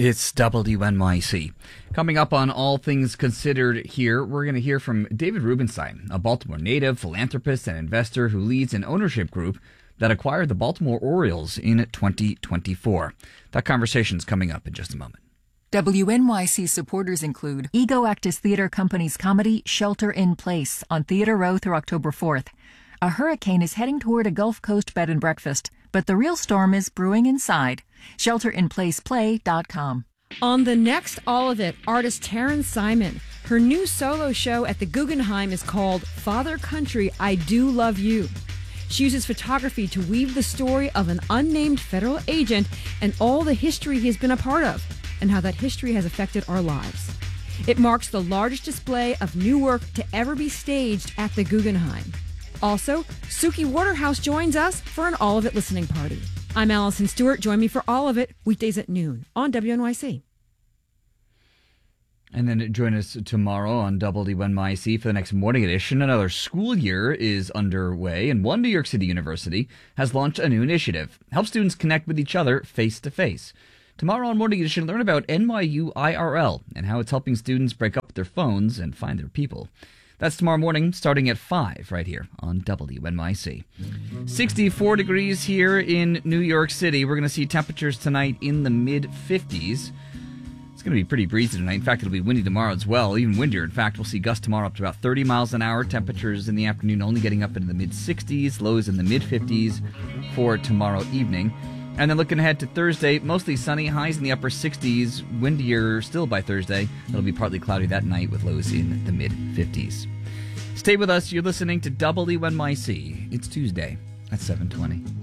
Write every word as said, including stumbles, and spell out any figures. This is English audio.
It's W N Y C. Coming up on All Things Considered here, we're going to hear from David Rubenstein, a Baltimore native, philanthropist, and investor who leads an ownership group that acquired the Baltimore Orioles in twenty twenty-four. That conversation's coming up in just a moment. W N Y C supporters include Ego Actus Theater Company's comedy Shelter in Place on Theater Row through October fourth. A hurricane is heading toward a Gulf Coast bed and breakfast, but the real storm is brewing inside. shelter in place play dot com. On the next All of It, artist Taryn Simon. Her new solo show at the Guggenheim is called Father Country, I Do Love You. She uses photography to weave the story of an unnamed federal agent and all the history he has been a part of, and how that history has affected our lives. It marks the largest display of new work to ever be staged at the Guggenheim. Also, Suki Waterhouse joins us for an All of It listening party. I'm Allison Stewart. Join me for All of It weekdays at noon on W N Y C. And then join us tomorrow on W N Y C for the next morning edition. Another school year is underway, and one New York City university has launched a new initiative. Help students connect with each other face-to-face. Tomorrow on Morning Edition, learn about N Y U I R L and how it's helping students break up their phones and find their people. That's tomorrow morning, starting at five, right here on W N Y C. sixty-four degrees here in New York City. We're going to see temperatures tonight in the mid-fifties. It's going to be pretty breezy tonight. In fact, it'll be windy tomorrow as well, even windier. In fact, we'll see gusts tomorrow up to about thirty miles an hour. Temperatures in the afternoon only getting up into the mid-sixties, lows in the mid-fifties for tomorrow evening. And then looking ahead to Thursday, mostly sunny, highs in the upper sixties, windier still by Thursday. It'll be partly cloudy that night with lows in the mid-fifties. Stay with us. You're listening to W N Y C. It's Tuesday at seven twenty.